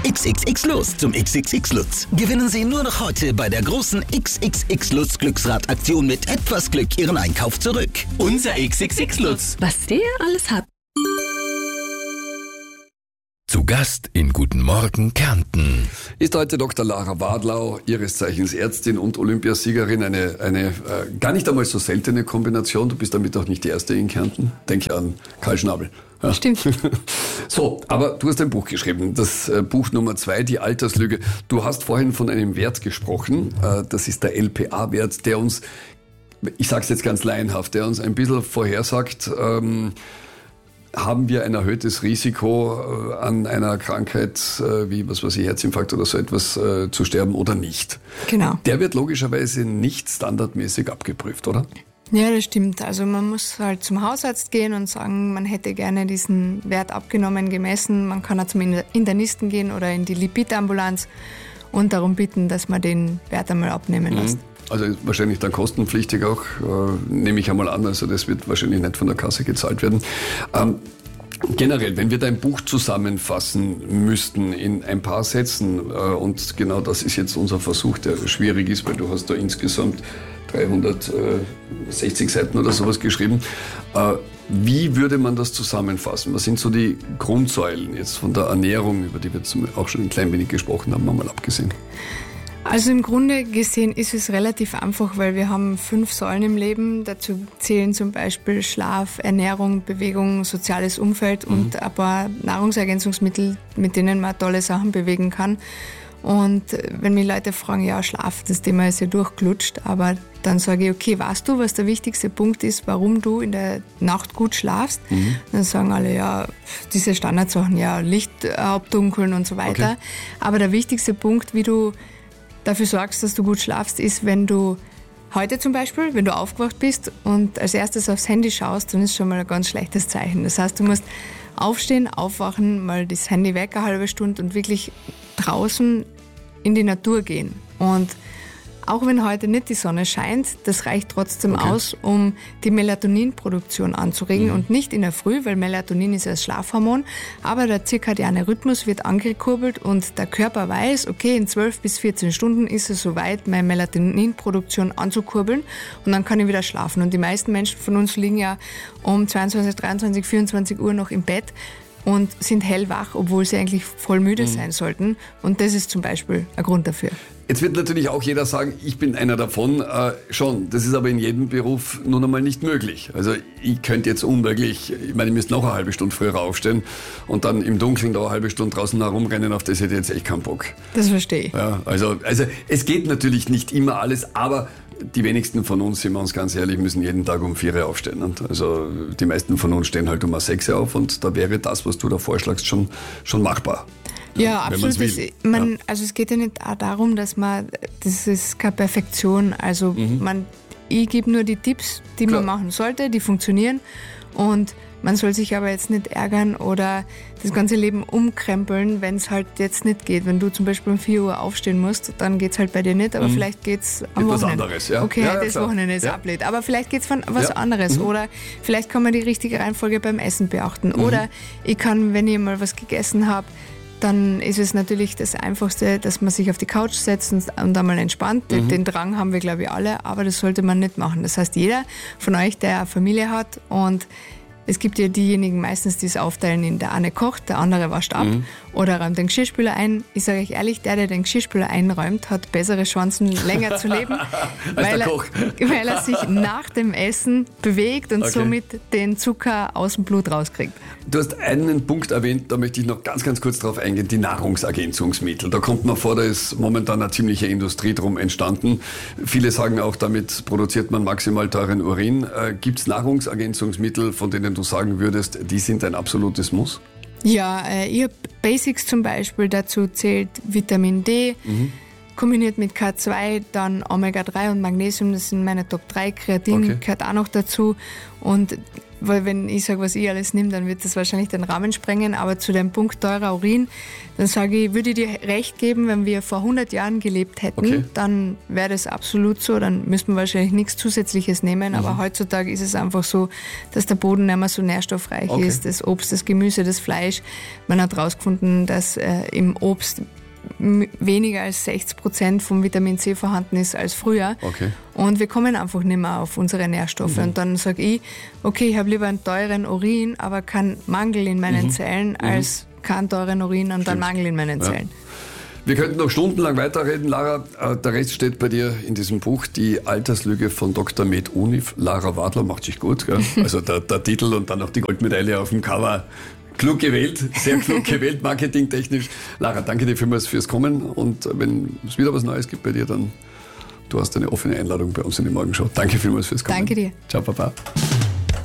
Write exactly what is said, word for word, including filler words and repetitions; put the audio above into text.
X X X Lutz zum X X X Lutz. Gewinnen Sie nur noch heute bei der großen X X X Lutz Glücksradaktion mit etwas Glück Ihren Einkauf zurück. Unser X X X Lutz. Was der alles hat. Zu Gast in Guten Morgen Kärnten ist heute Doktor Lara Wadlau, ihres Zeichens Ärztin und Olympiasiegerin. Eine, eine äh, gar nicht einmal so seltene Kombination. Du bist damit auch nicht die Erste in Kärnten. Denke an Karl Schnabel. Ja. Stimmt. So, aber du hast ein Buch geschrieben, das äh, Buch Nummer zwei, die Alterslüge. Du hast vorhin von einem Wert gesprochen, äh, das ist der L P A-Wert, der uns, ich sage es jetzt ganz laienhaft, der uns ein bisschen vorhersagt, ähm, haben wir ein erhöhtes Risiko, äh, an einer Krankheit äh, wie, was weiß ich, Herzinfarkt oder so etwas äh, zu sterben oder nicht. Genau. Der wird logischerweise nicht standardmäßig abgeprüft, oder? Ja, das stimmt. Also man muss halt zum Hausarzt gehen und sagen, man hätte gerne diesen Wert abgenommen, gemessen. Man kann auch zum Internisten gehen oder in die Lipidambulanz und darum bitten, dass man den Wert einmal abnehmen mhm. lässt. Also wahrscheinlich dann kostenpflichtig auch, äh, nehme ich einmal an. Also das wird wahrscheinlich nicht von der Kasse gezahlt werden. Ähm, generell, wenn wir dein Buch zusammenfassen müssten in ein paar Sätzen, äh, und genau das ist jetzt unser Versuch, der schwierig ist, weil du hast da insgesamt dreihundertsechzig Seiten oder sowas geschrieben. Äh, wie würde man das zusammenfassen? Was sind so die Grundsäulen jetzt von der Ernährung, über die wir auch schon ein klein wenig gesprochen haben, mal abgesehen? Also im Grunde gesehen ist es relativ einfach, weil wir haben fünf Säulen im Leben. Dazu zählen zum Beispiel Schlaf, Ernährung, Bewegung, soziales Umfeld mhm. und ein paar Nahrungsergänzungsmittel, mit denen man tolle Sachen bewegen kann. Und wenn mich Leute fragen, ja, Schlaf, das Thema ist ja durchglutscht, aber dann sage ich, okay, weißt du, was der wichtigste Punkt ist, warum du in der Nacht gut schlafst? Mhm. Dann sagen alle, ja, diese Standardsachen, ja, Licht abdunkeln und so weiter. Okay. Aber der wichtigste Punkt, wie du dafür sorgst, dass du gut schlafst, ist, wenn du heute zum Beispiel, wenn du aufgewacht bist und als erstes aufs Handy schaust, dann ist schon mal ein ganz schlechtes Zeichen. Das heißt, du musst aufstehen, aufwachen, mal das Handy weg, eine halbe Stunde und wirklich draußen in die Natur gehen. Und auch wenn heute nicht die Sonne scheint, das reicht trotzdem okay. aus, um die Melatoninproduktion anzuregen mhm. und nicht in der Früh, weil Melatonin ist ja das Schlafhormon, aber der zirkadiane Rhythmus wird angekurbelt und der Körper weiß, okay, in zwölf bis vierzehn Stunden ist es soweit, meine Melatoninproduktion anzukurbeln und dann kann ich wieder schlafen. Und die meisten Menschen von uns liegen ja um zweiundzwanzig, dreiundzwanzig, vierundzwanzig Uhr noch im Bett und sind hellwach, obwohl sie eigentlich voll müde mhm. sein sollten. Und das ist zum Beispiel ein Grund dafür. Jetzt wird natürlich auch jeder sagen, ich bin einer davon. Äh, schon, das ist aber in jedem Beruf nun einmal nicht möglich. Also ich könnte jetzt unmöglich, ich meine, ich müsste noch eine halbe Stunde früher aufstehen und dann im Dunkeln da eine halbe Stunde draußen herumrennen, auf das hätte ich jetzt echt keinen Bock. Das verstehe ich. Ja, also, also es geht natürlich nicht immer alles, aber die wenigsten von uns, sind wir uns ganz ehrlich, müssen jeden Tag um vier Uhr aufstehen. Und also die meisten von uns stehen halt um sechs Uhr auf und da wäre das, was du da vorschlagst, schon, schon machbar. Ja, ja, absolut. Das, man, ja. Also es geht ja nicht auch darum, dass man, das ist keine Perfektion. Also mhm. man, ich gebe nur die Tipps, die Klar. man machen sollte, die funktionieren. Und man soll sich aber jetzt nicht ärgern oder das ganze Leben umkrempeln, wenn es halt jetzt nicht geht. Wenn du zum Beispiel um vier Uhr aufstehen musst, dann geht es halt bei dir nicht, aber mhm. vielleicht geht es am Etwas Wochenende. anderes, ja. Okay, ja, das klar. Wochenende ist ja. ablehnt. Aber vielleicht geht es von was ja. anderes Mhm. oder vielleicht kann man die richtige Reihenfolge beim Essen beachten. Mhm. Oder ich kann, wenn ich mal was gegessen habe, dann ist es natürlich das Einfachste, dass man sich auf die Couch setzt und einmal entspannt. Mhm. Den Drang haben wir, glaube ich, alle, aber das sollte man nicht machen. Das heißt, jeder von euch, der eine Familie hat und es gibt ja diejenigen meistens, die es aufteilen in der eine kocht, der andere wascht ab mhm. oder räumt den Geschirrspüler ein. Ich sage euch ehrlich, der, der den Geschirrspüler einräumt, hat bessere Chancen, länger zu leben, weil er, weil er sich nach dem Essen bewegt und okay. somit den Zucker aus dem Blut rauskriegt. Du hast einen Punkt erwähnt, da möchte ich noch ganz, ganz kurz drauf eingehen, die Nahrungsergänzungsmittel. Da kommt man vor, da ist momentan eine ziemliche Industrie drum entstanden. Viele sagen auch, damit produziert man maximal teuren Urin. Äh, Gibt es Nahrungsergänzungsmittel, von denen du sagen würdest, die sind ein absolutes Muss? Ja, äh, ich habe Basics zum Beispiel, dazu zählt Vitamin D, mhm. kombiniert mit K zwei, dann Omega drei und Magnesium, das sind meine Top drei. Kreatin okay. gehört auch noch dazu. Und weil wenn ich sage, was ich alles nehme, dann wird das wahrscheinlich den Rahmen sprengen. Aber zu dem Punkt teurer Urin, dann sage ich, würde ich dir recht geben, wenn wir vor hundert Jahren gelebt hätten, okay. dann wäre das absolut so. Dann müssten wir wahrscheinlich nichts Zusätzliches nehmen. Mhm. Aber heutzutage ist es einfach so, dass der Boden nicht mehr so nährstoffreich okay. ist. Das Obst, das Gemüse, das Fleisch. Man hat herausgefunden, dass äh, im Obst weniger als sechzig Prozent vom Vitamin C vorhanden ist als früher. Okay. Und wir kommen einfach nicht mehr auf unsere Nährstoffe. Mhm. Und dann sage ich, okay, ich habe lieber einen teuren Urin, aber keinen Mangel in meinen mhm. Zellen, als keinen teuren Urin und einen Mangel in meinen ja. Zellen. Wir könnten noch stundenlang weiterreden, Lara. Der Rest steht bei dir in diesem Buch, die Alterslüge von Doktor Med Univ. Lara Wadler macht sich gut. Gell? Also der, der Titel und dann auch die Goldmedaille auf dem Cover. Klug gewählt, sehr klug gewählt, marketingtechnisch. Lara, danke dir vielmals fürs Kommen und wenn es wieder was Neues gibt bei dir, dann du hast eine offene Einladung bei uns in die Morgenshow. Danke vielmals fürs Kommen. Danke dir. Ciao, Papa.